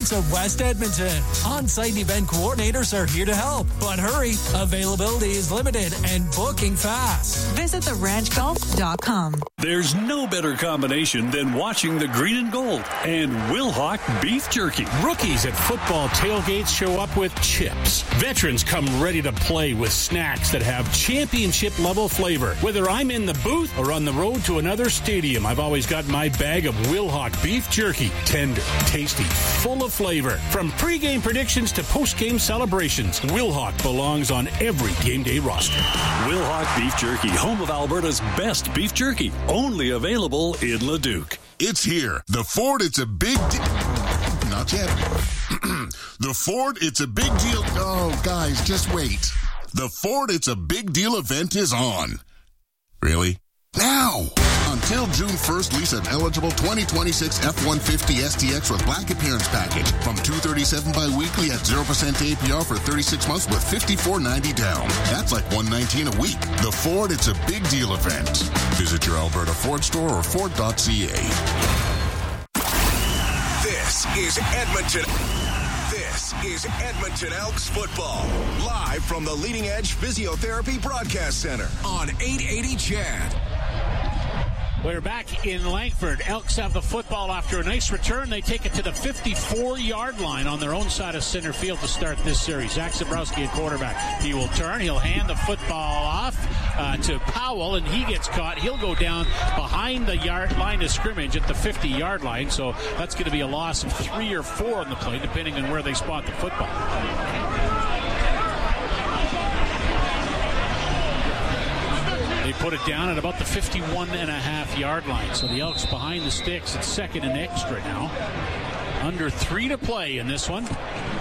Elks of West Edmonton. On-site event coordinators are here to help. But hurry, availability is limited and booking fast. Visit theranchgolf.com. There's no better combination than watching the green and gold and Wilhauk beef jerky. Rookies at football tailgates show up with chips. Veterans come ready to play with snacks that have championship-level flavor. Whether I'm in the booth or on the road to another stadium, I've always got my bag of Wilhauk beef jerky. Tender, tasty, full of flavor. From pregame predictions to postgame celebrations, Wilhauk belongs on every game day roster. Wilhauk beef jerky, home of Alberta's best beef jerky. Only available in Leduc. It's here. The Ford, it's a big deal. Not yet. The Ford, it's a big deal. Oh, guys, just wait. The Ford, it's a big deal event is on. Really? Now! Until June 1st, lease an eligible 2026 F-150 STX with black appearance package from $237 bi-weekly at 0% APR for 36 months with $54.90 down. That's like $119 a week. The Ford, it's a big deal event. Visit your Alberta Ford store or Ford.ca. This is Edmonton. This is Edmonton Elks football. Live from the Leading Edge Physiotherapy Broadcast Center on 880 CHAD. We're back in Langford. Elks have the football after a nice return. They take it to the 54-yard line on their own side of center field to start this series. Zach Zabrowski at quarterback. He will turn. He'll hand the football off to Powell, and he gets caught. He'll go down behind the line of scrimmage at the 50-yard line. So that's going to be a loss of 3 or 4 on the play, depending on where they spot the football. They put it down at about the 51.5-yard line. So the Elks behind the sticks at second and extra now. Under 3 to play in this one.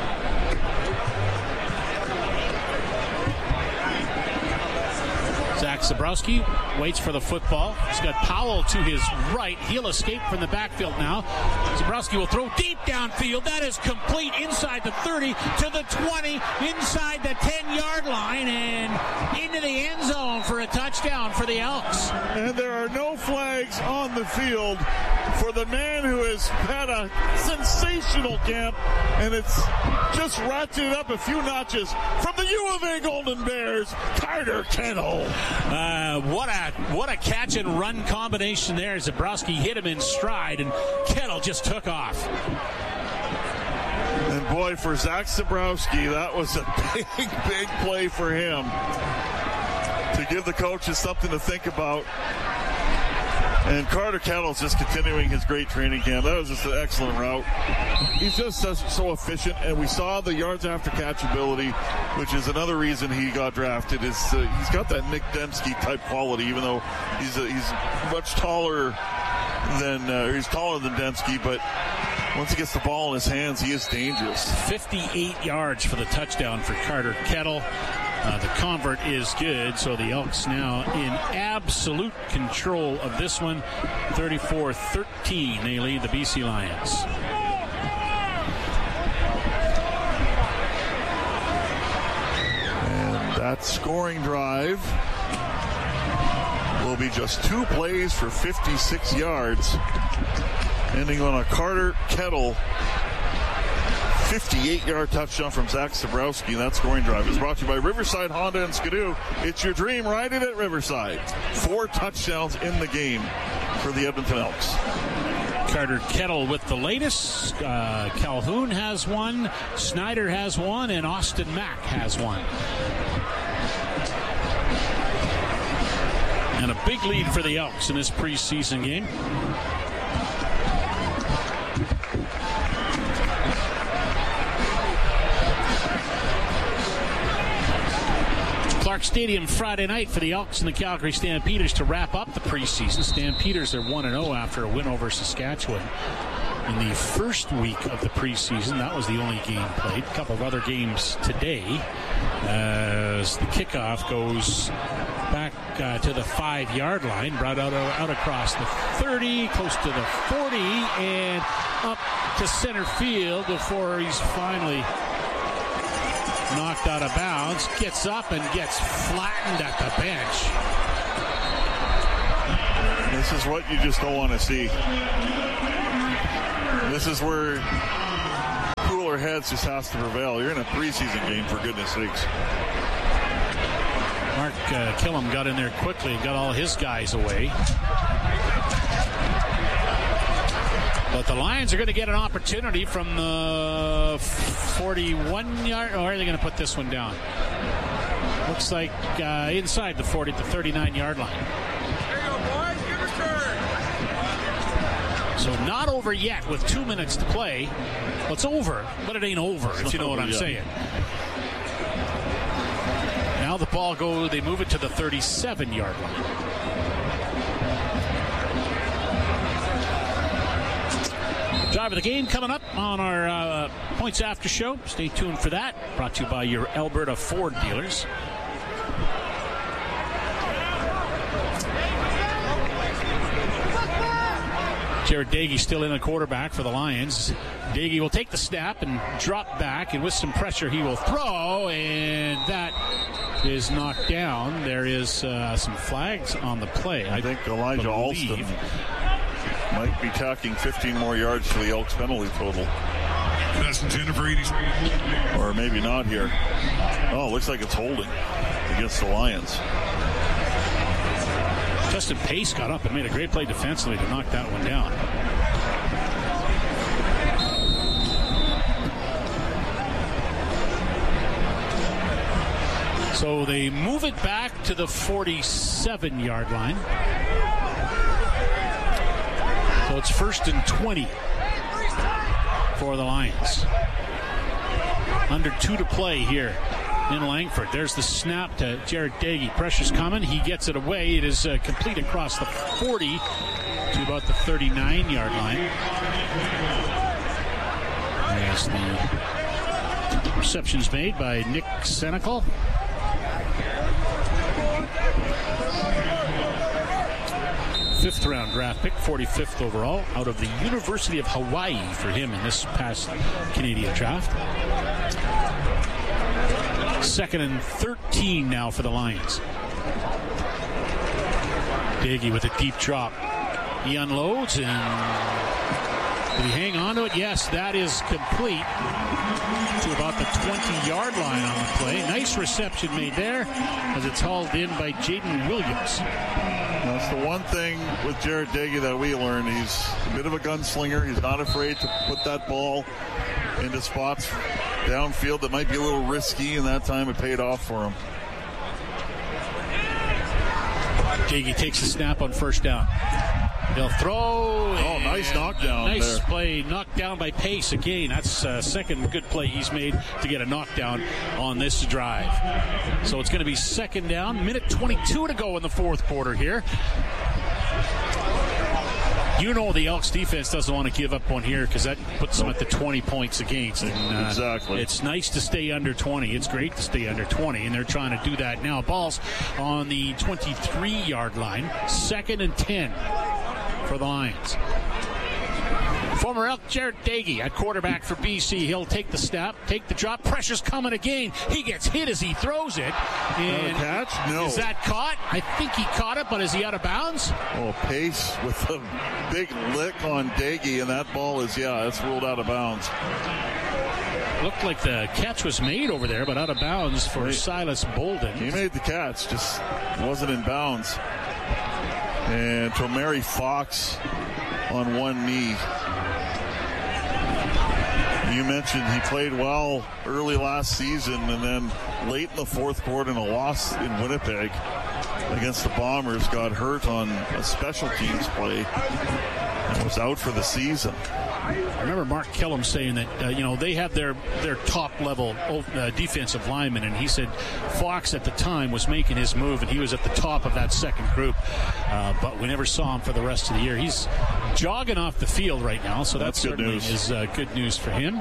Zach Zabrowski waits for the football. He's got Powell to his right. He'll escape from the backfield now. Zabrowski will throw deep downfield. That is complete inside the 30 to the 20, inside the 10-yard line, and into the end zone for a touchdown for the Elks. And there are no flags on the field for the man who has had a sensational camp, and it's just ratcheted up a few notches from the U of A Golden Bears, Carter Kettle. What a catch and run combination there. Zabrowski hit him in stride, and Kettle just took off. And boy, for Zach Zabrowski, that was a big play for him to give the coaches something to think about. And Carter Kettle's just continuing his great training camp. That was just an excellent route. He's just so efficient, and we saw the yards after catch ability, which is another reason he got drafted. Is he's got that Nick Dembski type quality, even though he's much taller than he's taller than Dembski, but once he gets the ball in his hands, he is dangerous. 58 yards for the touchdown for Carter Kettle. The convert is good, so the Elks now in absolute control of this one. 34-13, they lead the BC Lions. And that scoring drive will be just 2 plays for 56 yards, ending on a Carter Kettle 58-yard touchdown from Zach Zabrowski. That scoring drive is brought to you by Riverside Honda and Skidoo. It's your dream, ride it at Riverside. 4 touchdowns in the game for the Edmonton Elks. Carter Kettle with the latest. Calhoun has one, Snyder has one, and Austin Mack has one. And a big lead for the Elks in this preseason game. Clark Stadium Friday night for the Elks and the Calgary Stampeders to wrap up the preseason. Stampeders are 1-0 after a win over Saskatchewan in the first week of the preseason. That was the only game played. A couple of other games today as the kickoff goes back to the 5-yard line, brought out across the 30, close to the 40, and up to center field before he's finally knocked out of bounds, gets up and gets flattened at the bench. This is what you just don't want to see. This is where defense just has to prevail. You're in a preseason game, for goodness sakes. Mark Killam got in there quickly and got all his guys away. But the Lions are going to get an opportunity from the 41-yard. Or are they going to put this one down? Looks like inside the 40 to 39-yard line. There you go, boys. Give us turn. So not over yet with 2 minutes to play. Well, it's over, but it ain't over, if you know what I'm saying. Now the ball they move it to the 37-yard line. Drive of the game coming up on our Points After show. Stay tuned for that. Brought to you by your Alberta Ford dealers. Jared Daigie still in a quarterback for the Lions. Daigie will take the snap and drop back, and with some pressure he will throw, and that is knocked down. There is some flags on the play. I think Elijah Alston might be tacking 15 more yards to the Elks penalty total. That's intended for 80. Or maybe not here. Oh, it looks like it's holding against the Lions. Justin Pace got up and made a great play defensively to knock that one down. So they move it back to the 47-yard line. So it's 1st and 20 for the Lions. Under 2 to play here in Langford. There's the snap to Jared Daigie. Pressure's coming. He gets it away. It is complete across the 40 to about the 39-yard line. As the reception's made by Nick Senecal. Fifth-round draft pick, 45th overall, out of the University of Hawaii for him in this past Canadian draft. 2nd and 13 now for the Lions. Daigie with a deep drop. He unloads, and did he hang on to it? Yes, that is complete to about the 20-yard line on the play. Nice reception made there as it's hauled in by Jaden Williams. That's the one thing with Jared Daigie that we learned. He's a bit of a gunslinger. He's not afraid to put that ball into spots downfield that might be a little risky, and that time it paid off for him. Daigie takes the snap on first down. They'll throw. Oh, nice knockdown. Nice there. play, knocked down by Pace again. That's second good play he's made to get a knockdown on this drive. So it's going to be 2nd down. Minute 22 to go in the 4th quarter here. You know the Elks defense doesn't want to give up one here because that puts them at the 20 points against. And, exactly. It's nice to stay under 20. It's great to stay under 20, and they're trying to do that now. Ball's on the 23-yard line. 2nd and 10 for the Lions. Former Elk Jared Daigie at quarterback for BC. He'll take the snap, take the drop. Pressure's coming again. He gets hit as he throws it. And catch? No. Is that caught? I think he caught it, but is he out of bounds? Oh, Pace with a big lick on Daigie, and that ball is, that's ruled out of bounds. Looked like the catch was made over there, but out of bounds for Silas Bolden. He made the catch, just wasn't in bounds. And Tomari Fox on one knee. You mentioned he played well early last season, and then late in the 4th quarter in a loss in Winnipeg against the Bombers, got hurt on a special teams play and was out for the season. I remember Mark Killam saying that, they have their top-level defensive lineman, and he said Fox at the time was making his move, and he was at the top of that second group, but we never saw him for the rest of the year. He's jogging off the field right now, so that certainly is good news for him.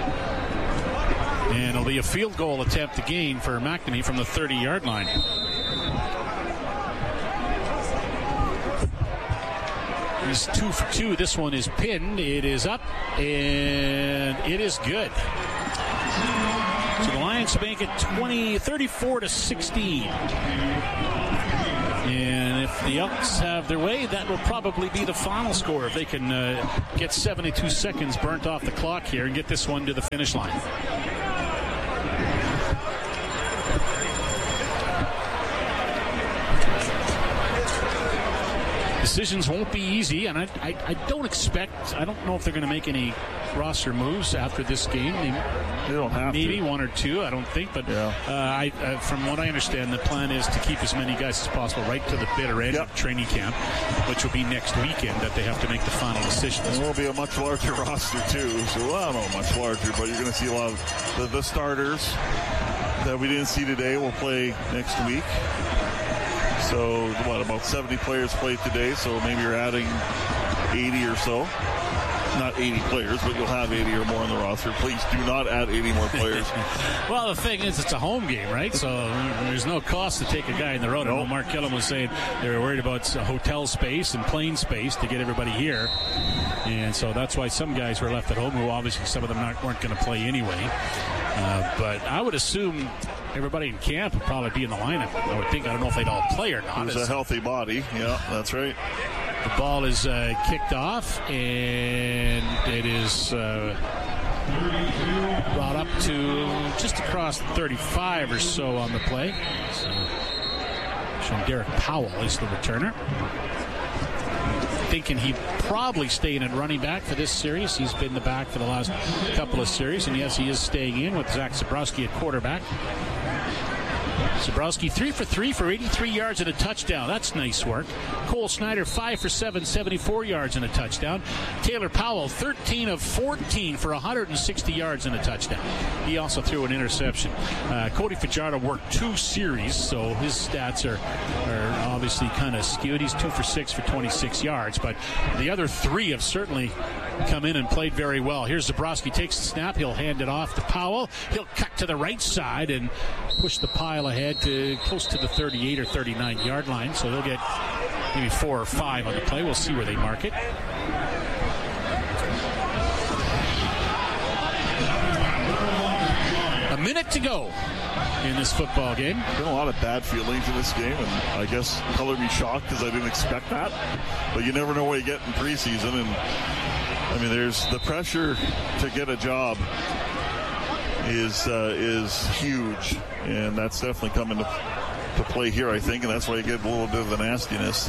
And it'll be a field goal attempt again for McNamee from the 30-yard line. He's 2 for 2. This one is pinned. It is up, and it is good. So the Lions make it 34-16. And if the Elks have their way, that will probably be the final score if they can get 72 seconds burnt off the clock here and get this one to the finish line. Decisions won't be easy, and I don't know if they're going to make any roster moves after this game. They don't have maybe to. One or two, I don't think. But from what I understand, the plan is to keep as many guys as possible right to the bitter end of training camp, which will be next weekend that they have to make the final decisions. It will be a much larger roster, too. So, I don't know, much larger, but you're going to see a lot of the starters that we didn't see today will play next week. So, about 70 players played today, so maybe you're adding 80 or so. Not 80 players, but you'll have 80 or more on the roster. Please do not add 80 more players. Well, the thing is, it's a home game, right? So there's no cost to take a guy in the road. I know Mark Killam was saying they were worried about hotel space and plane space to get everybody here. And so that's why some guys were left at home, who obviously some of them weren't going to play anyway. But I would assume everybody in camp would probably be in the lineup. I would think. I don't know if they'd all play or not. It's a healthy body. Yeah, that's right. The ball is kicked off, and it is brought up to just across 35 or so on the play. So, showing Derek Powell is the returner. Thinking he'd probably stay in at running back for this series. He's been the back for the last couple of series, and yes, he is staying in with Zach Zabrowski at quarterback. Zabrowski 3 for 3 for 83 yards and a touchdown. That's nice work. Cole Snyder 5 for 7, 74 yards and a touchdown. Taylor Powell 13 of 14 for 160 yards and a touchdown. He also threw an interception. Cody Fajardo worked 2 series, so his stats are obviously kind of skewed. He's 2 for 6 for 26 yards, but the other 3 have certainly come in and played very well. Here's Zabrowski, takes the snap. He'll hand it off to Powell. He'll cut to the right side and push the pile ahead to close to the 38 or 39 yard line. So they'll get maybe 4 or 5 on the play. We'll see where they mark it. A minute to go in this football game. Been a lot of bad feelings in this game, and I guess color me shocked because I didn't expect that. But you never know what you get in preseason, and I mean, there's the pressure to get a job is huge, and that's definitely coming to play here, I think, and that's why you get a little bit of the nastiness.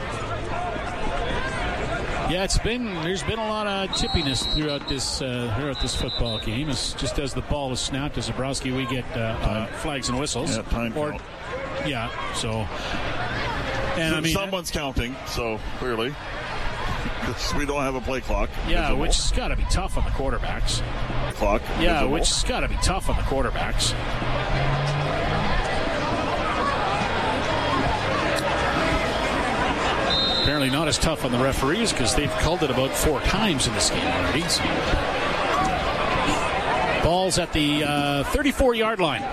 Yeah, there's been a lot of chippiness throughout this football game. It's just as the ball is snapped as Zabrowski, we get flags and whistles. Yeah, time count. Yeah, so and I mean someone's counting, so clearly. We don't have a play clock. Yeah, visible. which has got to be tough on the quarterbacks. Clock. Yeah, visible. which has got to be tough on the quarterbacks. Apparently not as tough on the referees because they've called it about 4 times in this game already. So. Ball's at the 34-yard line.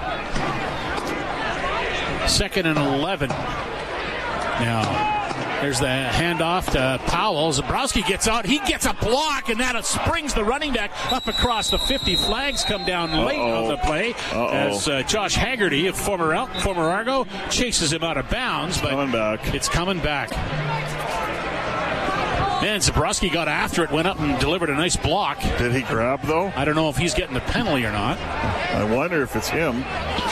2nd and 11. Now. There's the handoff to Powell. Zabrowski gets out. He gets a block, and that springs the running back up across the 50. Flags come down late on the play as Josh Haggerty, a former Argo, chases him out of bounds. But it's coming back. Man, Zabrowski got after it, went up and delivered a nice block. Did he grab, though? I don't know if he's getting the penalty or not. I wonder if it's him.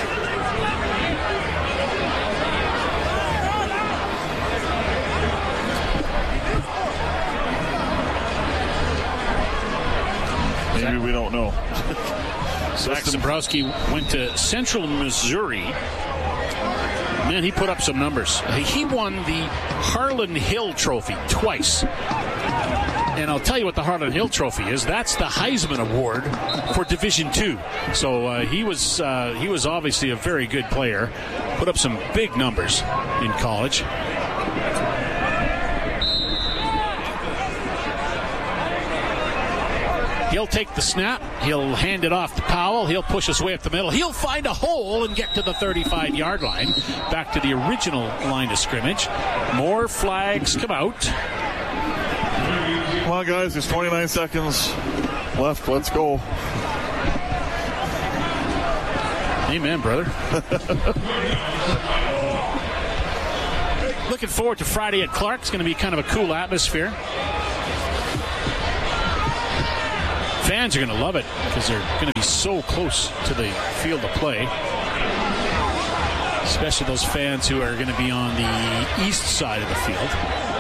Maybe we don't know. Zach Zabrowski went to Central Missouri. Man, he put up some numbers. He won the Harlan Hill Trophy twice. And I'll tell you what the Harlan Hill Trophy is. That's the Heisman Award for Division II. So he was obviously a very good player. Put up some big numbers in college. He'll take the snap. He'll hand it off to Powell. He'll push his way up the middle. He'll find a hole and get to the 35-yard line. Back to the original line of scrimmage. More flags come out. Come on, guys. There's 29 seconds left. Let's go. Amen, brother. Looking forward to Friday at Clark. It's going to be kind of a cool atmosphere. Fans are going to love it because they're going to be so close to the field of play. Especially those fans who are going to be on the east side of the field.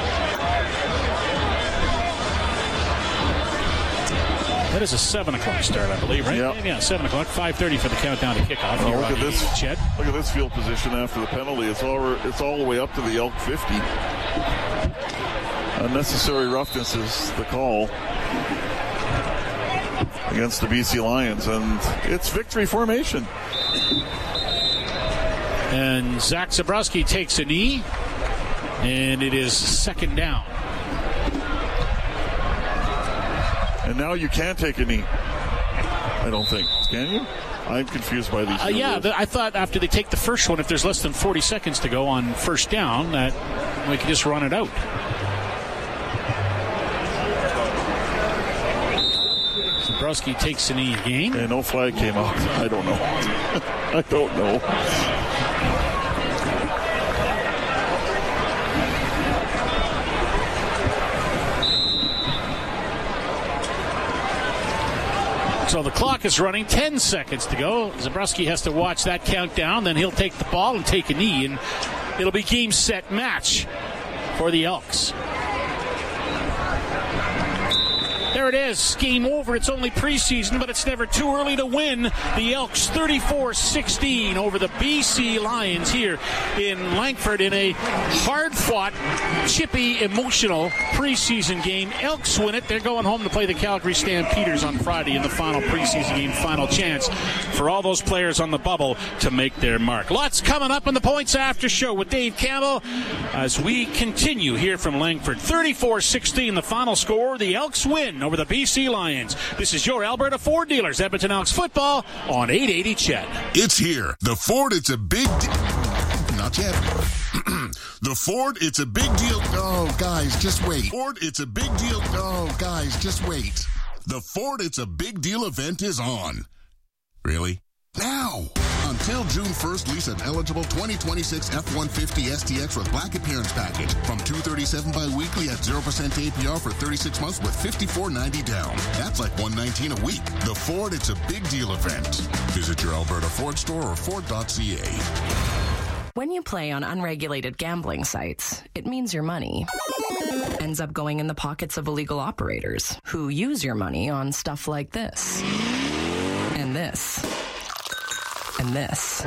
That is a 7 o'clock start, I believe, right? Yep. Yeah, 7 o'clock, 5:30 for the countdown to kickoff. Oh, look at this field position after the penalty. It's all the way up to the Elk 50. Unnecessary roughness is the call against the BC Lions, and it's victory formation. And Zach Zabrowski takes a knee, and it is second down. And now you can take a knee. I don't think. Can you? I'm confused by these. I thought after they take the first one, if there's less than 40 seconds to go on first down, that we could just run it out. Zabrowski takes a knee again. And no flag came out. I don't know. I don't know. So the clock is running, 10 seconds to go. Zabrowski has to watch that countdown, then he'll take the ball and take a knee, and it'll be game, set, match for the Elks. There it is. Game over. It's only preseason, but it's never too early to win. The Elks 34-16 over the BC Lions here in Langford in a hard-fought, chippy, emotional preseason game. Elks win it. They're going home to play the Calgary Stampeders on Friday in the final preseason game. Final chance for all those players on the bubble to make their mark. Lots coming up in the Points After Show with Dave Campbell as we continue here from Langford. 34-16 the final score. The Elks win over the BC Lions. This is your Alberta Ford dealers, Edmonton Elks football on 880 Chet. It's here. The Ford, it's a big not yet. The Ford, it's a big deal. Oh, guys, just wait. Ford, it's a big deal. Oh, guys, just wait. The Ford, it's a big deal event is on. Really? Now! Until June 1st, lease an eligible 2026 F-150 STX with Black Appearance Package from $237 bi-weekly at 0% APR for 36 months with $54.90 down. That's like $119 a week. The Ford, it's a big deal event. Visit your Alberta Ford store or Ford.ca. When you play on unregulated gambling sites, it means your money ends up going in the pockets of illegal operators who use your money on stuff like this and this. And this.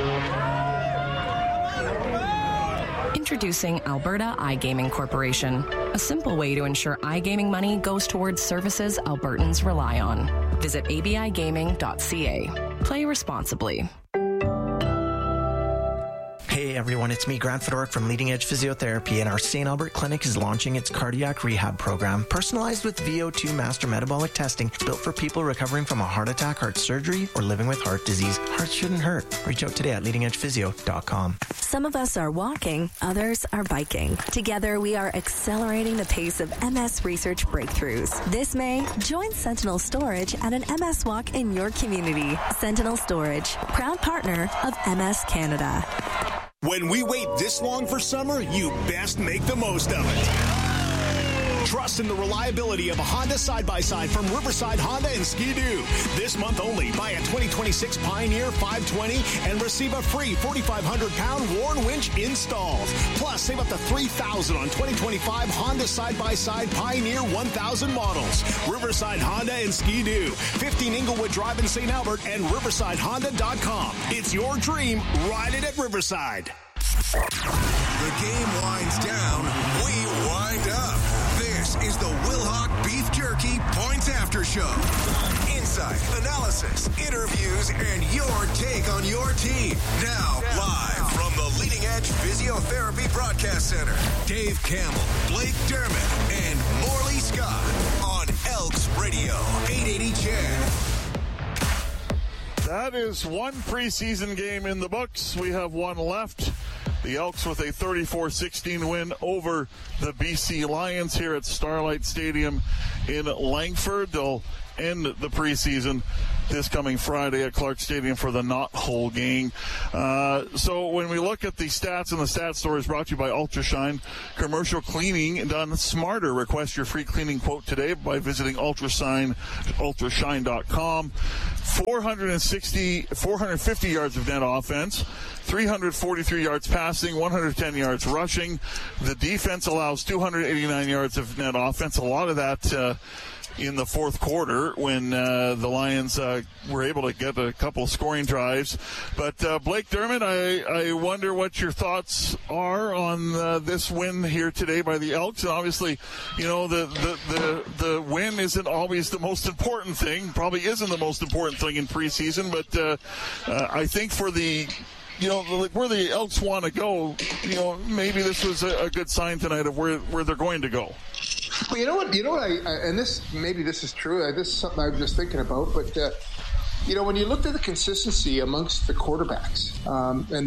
Introducing Alberta iGaming Corporation, a simple way to ensure iGaming money goes towards services Albertans rely on. Visit abigaming.ca. Play responsibly. Hey everyone, it's me, Grant Fedoruk from Leading Edge Physiotherapy, and our St. Albert Clinic is launching its cardiac rehab program, personalized with VO2 master metabolic testing, built for people recovering from a heart attack, heart surgery, or living with heart disease. Hearts shouldn't hurt. Reach out today at leadingedgephysio.com. Some of us are walking, others are biking. Together, we are accelerating the pace of MS research breakthroughs. This May, join Sentinel Storage at an MS walk in your community. Sentinel Storage, proud partner of MS Canada. When we wait this long for summer, you best make the most of it. Trust in the reliability of a Honda side-by-side from Riverside Honda and Ski-Doo. This month only, buy a 2026 Pioneer 520 and receive a free 4,500-pound Warn winch installed. Plus, save up to $3,000 on 2025 Honda side-by-side Pioneer 1000 models. Riverside Honda and Ski-Doo, 15 Inglewood Drive in St. Albert and RiversideHonda.com. It's your dream. Ride it at Riverside. The game winds down. We wind up. This is the Wilhauk Beef Jerky Points After Show. Insight, analysis, interviews, and your take on your team. Now, live from the Leading Edge Physiotherapy Broadcast Center, Dave Campbell, Blake Dermott, and Morley Scott on Elks Radio 880 Chet. That is one preseason game in the books. We have one left. The Elks with a 34-16 win over the BC Lions here at Starlight Stadium in Langford. They'll end the preseason this coming Friday at Clark Stadium for the Knothole game. So when we look at the stats, and the stat story is brought to you by Ultrashine. Commercial cleaning done smarter. Request your free cleaning quote today by visiting ultrashine.com. 450 yards of net offense, 343 yards passing, 110 yards rushing. The defense allows 289 yards of net offense. A lot of that in the fourth quarter when the Lions were able to get a couple of scoring drives. But Blake Dermott, I wonder what your thoughts are on this win here today by the Elks. And obviously, you know, the win isn't always the most important thing, probably isn't the most important thing in preseason, but I think for the, you know, where the Elks want to go, you know, maybe this was a good sign tonight of where they're going to go. Well, you know what, and this is true. This is something I was just thinking about. But you know, when you looked at the consistency amongst the quarterbacks, and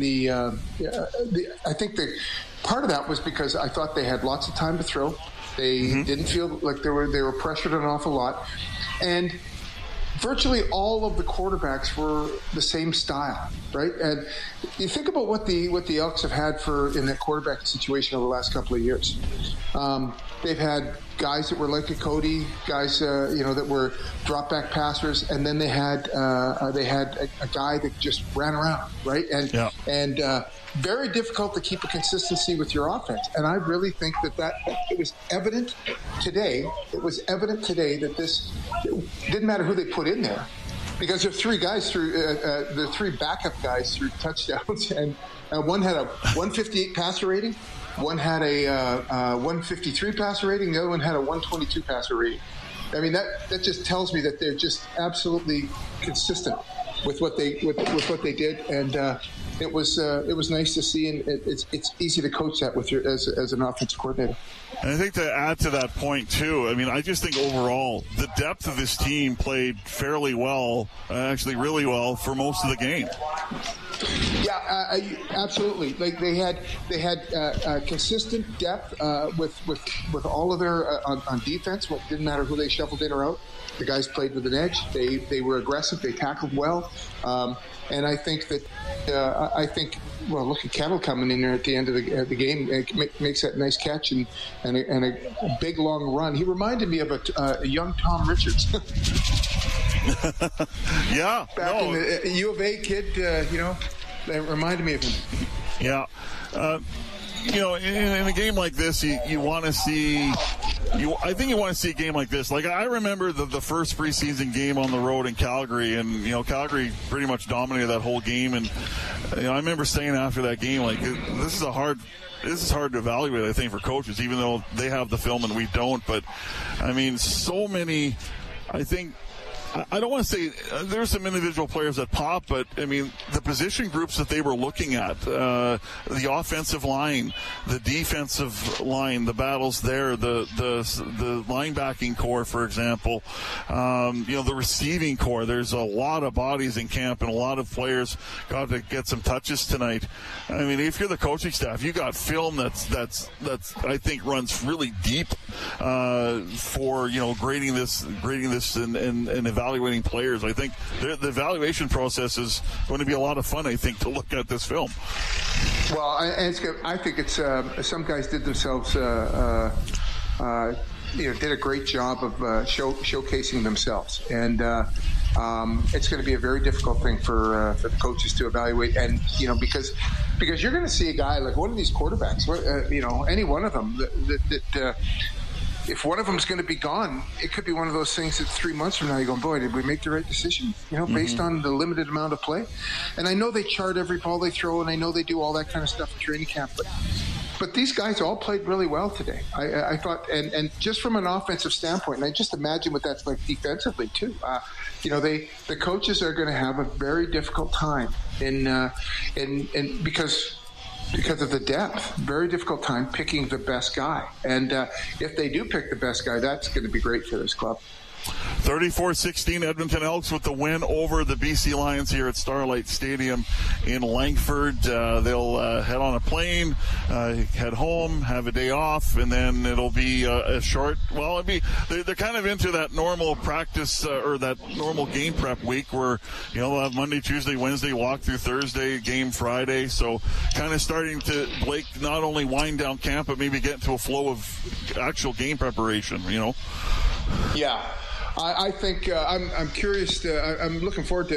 I think the part of that was because I thought they had lots of time to throw. They didn't feel like they were pressured an awful lot, and virtually all of the quarterbacks were the same style, right? And you think about what the Elks have had in that quarterback situation over the last couple of years. They've had guys that were like a Cody, guys that were drop back passers, and then they had a guy that just ran around, right? And very difficult to keep a consistency with your offense. And I really think that it was evident today. It was evident today that this didn't matter who they put in there, because there are three guys through the three backup guys through touchdowns, and one had a 158 passer rating. One had a 153 passer rating. The other one had a 122 passer rating. I mean, that just tells me that they're just absolutely consistent with what they did, and it was nice to see. And it's easy to coach that with as an offensive coordinator. And I think to add to that point too, I mean, I just think overall the depth of this team played fairly well, actually really well for most of the game. Yeah, absolutely. Like they had consistent depth with all of their on defense. It didn't matter who they shuffled in or out. The guys played with an edge. They were aggressive. They tackled well. And I think that well, look at Kettle coming in there at the end of the game. Makes that nice catch and a big long run. He reminded me of a young Tom Richards. Yeah, back in the U of A kid. That reminded me of him. Yeah. In a game like this, you want to see. I think you want to see a game like this. Like, I remember the first preseason game on the road in Calgary, and Calgary pretty much dominated that whole game. And I remember saying after that game, like, this is hard to evaluate, I think, for coaches, even though they have the film and we don't. But I mean, so many. I think. I don't want to say there's some individual players that pop, but I mean the position groups that they were looking at, the offensive line, the defensive line, the battles there, the linebacking core, for example, the receiving core. There's a lot of bodies in camp, and a lot of players got to get some touches tonight. I mean, if you're the coaching staff, you got film that's I think runs really deep for grading this and evaluating players. I think the evaluation process is going to be a lot of fun, I think, to look at this film. Well, I think it's some guys did themselves did a great job of showcasing themselves, and it's going to be a very difficult thing for the coaches to evaluate. And because you're going to see a guy like one of these quarterbacks, any one of them that if one of them is going to be gone, it could be one of those things that 3 months from now you're going, boy, did we make the right decision? Based on the limited amount of play. And I know they chart every ball they throw, and I know they do all that kind of stuff in training camp, but these guys all played really well today. I thought, and just from an offensive standpoint, and I just imagine what that's like defensively too. The coaches are going to have a very difficult time in because of the depth, very difficult time picking the best guy. And if they do pick the best guy, that's going to be great for this club. 34-16 Edmonton Elks with the win over the BC Lions here at Starlight Stadium in Langford. They'll head on a plane, head home, have a day off, and then it'll be a short, well, they're kind of into that normal practice or that normal game prep week where, they'll have Monday, Tuesday, Wednesday, walk through Thursday, game Friday. So kind of starting to, Blake, not only wind down camp, but maybe get into a flow of actual game preparation, Yeah. I think I'm curious. I'm looking forward to